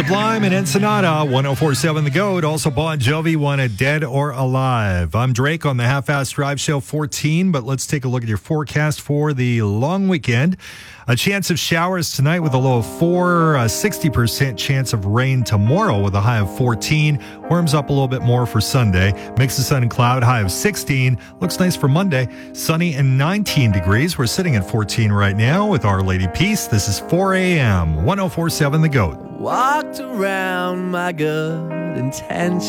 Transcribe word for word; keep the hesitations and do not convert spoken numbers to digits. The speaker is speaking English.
Sublime and Ensenada, one oh four point seven The Goat. Also, Bon Jovi wanted Dead or Alive. I'm Drake on the Half-Ass Drive Show fourteen, but let's take a look at your forecast for the long weekend. A chance of showers tonight with a low of four, a sixty percent chance of rain tomorrow with a high of fourteen. Warms up a little bit more for Sunday. Mix of sun and cloud, high of sixteen. Looks nice for Monday. Sunny and nineteen degrees. We're sitting at fourteen right now with Our Lady Peace. This is four a.m. one oh four point seven The Goat. Walked around my good intentions.